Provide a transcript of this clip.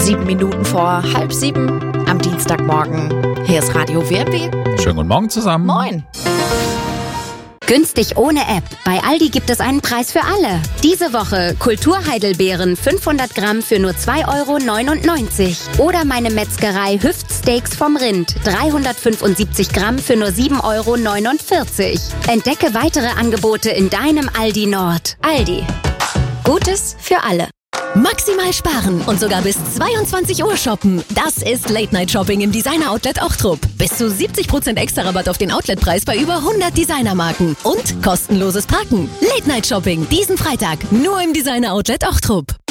7 Minuten vor 6:30 am Dienstagmorgen. Hier ist Radio WRB. Schönen guten Morgen zusammen. Moin. Günstig ohne App. Bei Aldi gibt es einen Preis für alle. Diese Woche Kulturheidelbeeren 500 Gramm für nur 2,99 €. Oder meine Metzgerei Hüftsteaks vom Rind 375 Gramm für nur 7,49 €. Entdecke weitere Angebote in deinem Aldi Nord. Aldi. Gutes für alle. Maximal sparen und sogar bis 22 Uhr shoppen. Das ist Late-Night-Shopping im Designer-Outlet Ochtrup. Bis zu 70% extra Rabatt auf den Outletpreis bei über 100 Designermarken. Und kostenloses Parken. Late-Night-Shopping diesen Freitag nur im Designer-Outlet Ochtrup.